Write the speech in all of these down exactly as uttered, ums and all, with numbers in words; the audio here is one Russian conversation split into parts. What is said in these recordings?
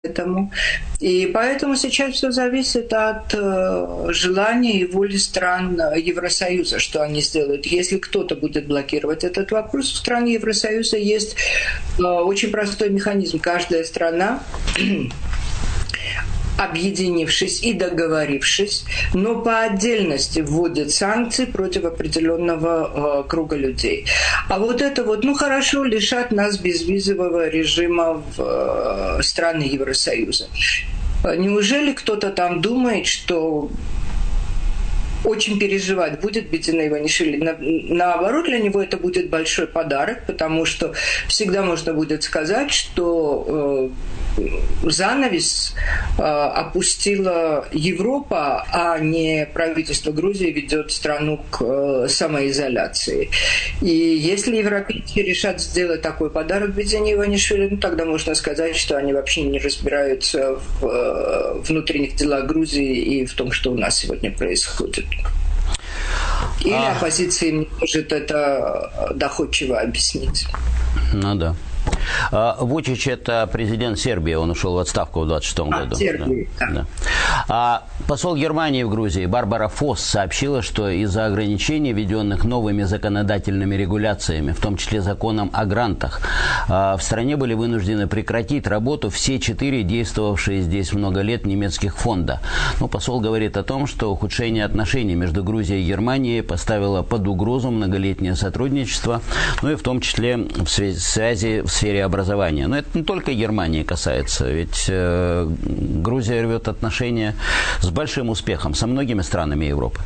этому. И поэтому сейчас все зависит от э, желания и воли стран Евросоюза, что они сделают. Если кто-то будет блокировать этот вопрос, в стране Евросоюза есть э, очень простой механизм. Каждая страна объединившись и договорившись, но по отдельности вводят санкции против определенного э, круга людей. А вот это вот, ну хорошо, лишат нас безвизового режима в э, страны Евросоюза. Неужели кто-то там думает, что очень переживать будет Бедина Иванишвили? На, наоборот, для него это будет большой подарок, потому что всегда можно будет сказать, что э, занавес э, опустила Европа, а не правительство Грузии ведет страну к э, самоизоляции. И если европейцы решат сделать такой подарок Бедине Иванишвили, ну, тогда можно сказать, что они вообще не разбираются в э, внутренних делах Грузии и в том, что у нас сегодня происходит. Или а... оппозиция не может это доходчиво объяснить. Ну да. Вучич – это президент Сербии, он ушел в отставку в двадцать шестом а, году. Сербии, да. Да. А посол Германии в Грузии Барбара Фосс сообщила, что из-за ограничений, введенных новыми законодательными регуляциями, в том числе законом о грантах, в стране были вынуждены прекратить работу все четыре действовавшие здесь много лет немецких фонда. Но посол говорит о том, что ухудшение отношений между Грузией и Германией поставило под угрозу многолетнее сотрудничество, ну и в том числе в связи в сфере образования. Но это не только Германии касается, ведь э, Грузия рвет отношения с большим успехом со многими странами Европы.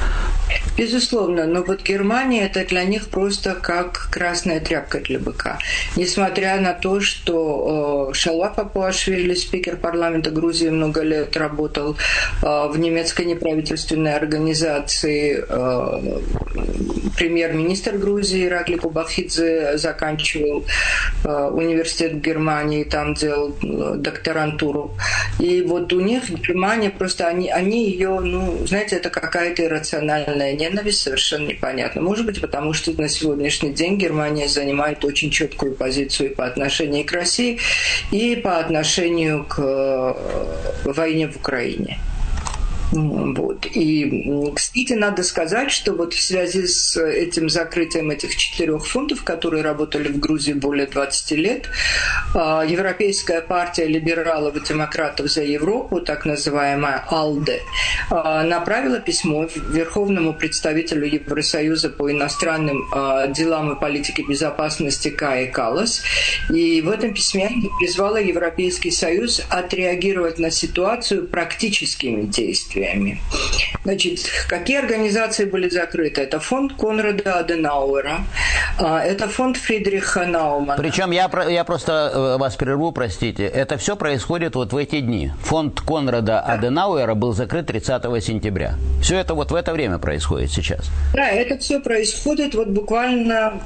Безусловно, но вот Германия – это для них просто как красная тряпка для быка. Несмотря на то, что э, Шалва Папуашвили, спикер парламента Грузии, много лет работал э, в немецкой неправительственной организации, э, премьер-министр Грузии Иракли Кубахидзе заканчивал э, университет в Германии, там делал э, докторантуру. И вот у них Германия просто, они, они ее, ну, знаете, это какая-то иррациональная ненависть, совершенно непонятно. Может быть, потому что на сегодняшний день Германия занимает очень четкую позицию по отношению к России и по отношению к войне в Украине. Вот. И, кстати, надо сказать, что вот в связи с этим закрытием этих четырех фондов, которые работали в Грузии более двадцати лет, Европейская партия либералов и демократов за Европу, так называемая АЛДЕ, направила письмо Верховному представителю Евросоюза по иностранным делам и политике безопасности Кае Каллас. И в этом письме призвала Европейский Союз отреагировать на ситуацию практическими действиями. Значит, какие организации были закрыты? Это фонд Конрада Аденауэра, это фонд Фридриха Наумана. Причем я, я просто вас прерву, простите, это все происходит вот в эти дни. Фонд Конрада да. Аденауэра был закрыт тридцатого сентября. Все это вот в это время происходит сейчас. Да, это все происходит вот буквально...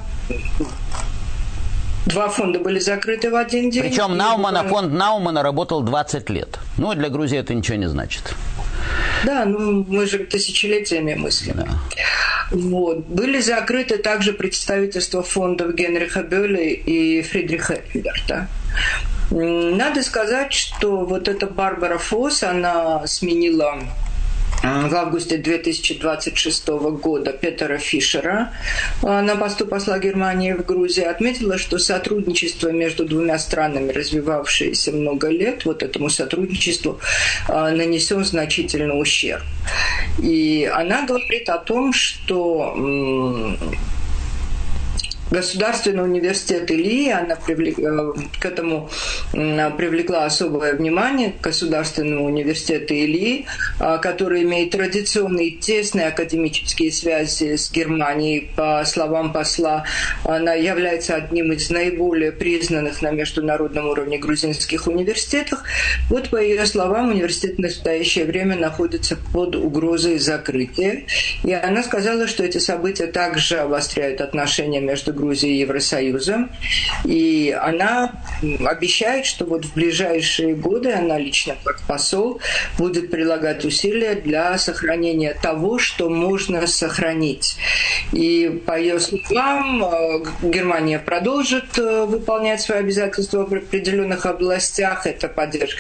Два фонда были закрыты в один день. Причем Наумана, буквально... фонд Наумана работал двадцать лет. Ну, для Грузии это ничего не значит. Да, ну мы же тысячелетиями мыслим. Да. Вот. Были закрыты также представительства фондов Генриха Бёля и Фридриха Эберта. Надо сказать, что вот эта Барбара Фосс, она сменила в августе две тысячи двадцать шестого года Петера Фишера на посту посла Германии в Грузии, отметила, что сотрудничество между двумя странами, развивавшееся много лет, вот этому сотрудничеству нанесен значительный ущерб. И она говорит о том, что Государственный университет Ильи, она привлекла, к этому привлекла особое внимание, к Государственному университету Ильи, который имеет традиционные тесные академические связи с Германией. По словам посла, она является одним из наиболее признанных на международном уровне грузинских университетов. Вот по ее словам, университет в настоящее время находится под угрозой закрытия. И она сказала, что эти события также обостряют отношения между Грузией и Евросоюзом. И она обещает, что вот в ближайшие годы она лично, как посол, будет прилагать усилия для сохранения того, что можно сохранить. И по ее словам, Германия продолжит выполнять свои обязательства в определенных областях. Это поддержка